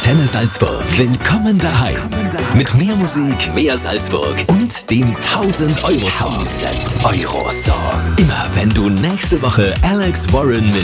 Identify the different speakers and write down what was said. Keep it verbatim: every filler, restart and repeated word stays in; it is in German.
Speaker 1: Antenne Salzburg. Willkommen daheim. Mit mehr Musik, mehr Salzburg und dem tausend Euro Song. tausend Euro Song. Immer wenn du nächste Woche Alex Warren mit